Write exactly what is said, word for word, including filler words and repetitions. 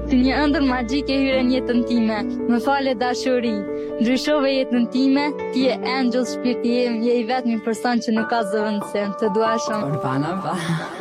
Si një ëndër magjike hyre në jetën time. Më fale dashuri. Ndryshove jetën time, ti je angel shpirti im, je i vetmi person që nuk ka zëvendësim. Të dua shumë. Urbana, pa.